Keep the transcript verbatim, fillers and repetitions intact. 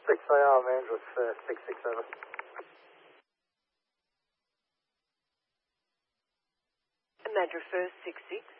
six A R, Mandrel uh, six six over. Madras First six six.